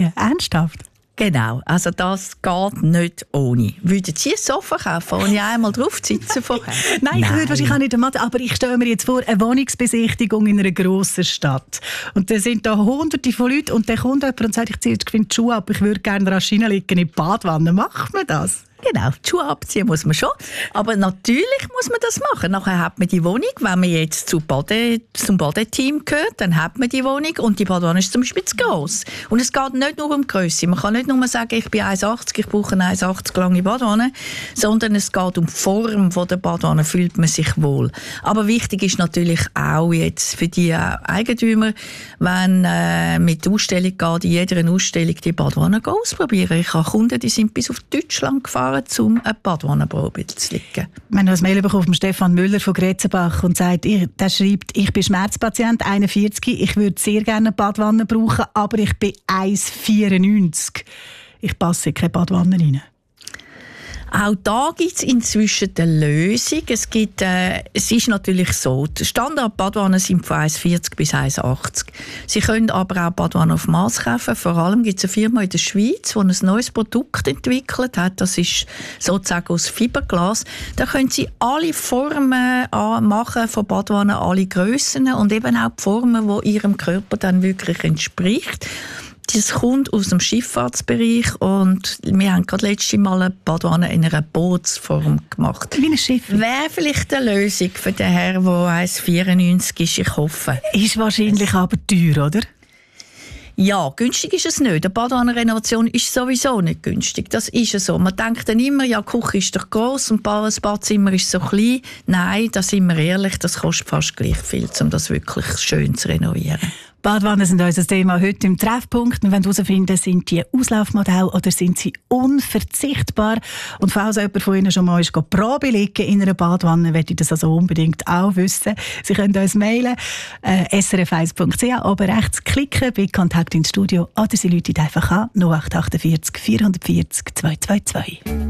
liegen. Ernsthaft? Genau, also das geht nicht ohne. Würden Sie ein Sofa kaufen, ohne einmal drauf zu sitzen vorher? Nein, ich würde wahrscheinlich auch nicht machen, aber ich stelle mir jetzt vor, eine Wohnungsbesichtigung in einer grossen Stadt. Und da sind da hunderte von Leuten und dann kommt jemand und sagt, ich ziehe jetzt die Schuhe ab, ich würde gerne rasch hineinlegen in die Badwanne. Macht man das? Genau, die Schuhe abziehen muss man schon. Aber natürlich muss man das machen. Nachher hat man die Wohnung. Wenn man jetzt zum Badeteam gehört, dann hat man die Wohnung. Und die Badewanne ist zum Beispiel zu gross. Und es geht nicht nur um die Grösse. Man kann nicht nur sagen, ich bin 1,80, ich brauche eine 1,80 lange Badewanne. Sondern es geht um die Form der Badewanne. Fühlt man sich wohl. Aber wichtig ist natürlich auch jetzt für die Eigentümer, wenn mit der Ausstellung geht, in jeder Ausstellung die Badewanne ausprobieren. Ich habe Kunden, die sind bis auf Deutschland gefahren, um eine Badwannenprobe zu legen. Wir haben noch ein Mail bekommen von Stefan Müller von Gretzenbach und sagt, der schreibt, ich bin Schmerzpatient, 41, ich würde sehr gerne eine Badwanne brauchen, aber ich bin 1,94. Ich passe in keine Badwanne rein. Auch da gibt es inzwischen eine Lösung. Es ist natürlich so, die Standard-Badwannen sind von 1,40 bis 1,80. Sie können aber auch Badwannen auf Maß kaufen. Vor allem gibt es eine Firma in der Schweiz, die ein neues Produkt entwickelt hat. Das ist sozusagen aus Fiberglas. Da können Sie alle Formen machen von Badwannen, alle Grössen und eben auch die Formen, die Ihrem Körper dann wirklich entspricht. Das kommt aus dem Schifffahrtsbereich und wir haben gerade letztes Mal eine Badwanne in einer Bootsform gemacht. Wie ein Schiff. Wäre vielleicht eine Lösung für den Herrn, der 1,94 ist, ich hoffe. Ist wahrscheinlich aber teuer, oder? Ja, günstig ist es nicht. Eine Badwannenrenovation ist sowieso nicht günstig. Das ist ja so. Man denkt dann immer, ja, die Küche ist doch gross und das Badzimmer ist so klein. Nein, da sind wir ehrlich, das kostet fast gleich viel, um das wirklich schön zu renovieren. Badwannen sind unser Thema heute im Treffpunkt. Wir wollen herausfinden, sind die Auslaufmodelle oder sind sie unverzichtbar? Und falls jemand von Ihnen schon mal Probe legen in einer Badwanne, möchte ich das also unbedingt auch wissen. Sie können uns mailen, srf1.ch, oben rechts klicken bei Kontakt ins Studio oder Sie rufen einfach an 0848 440 222.